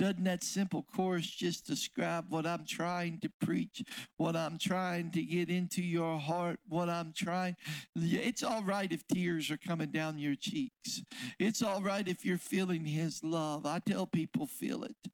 Doesn't that simple chorus just describe what I'm trying to preach, what I'm trying to get into your heart, what I'm trying? It's all right if tears are coming down your cheeks. It's all right if you're feeling his love. I tell people, feel it.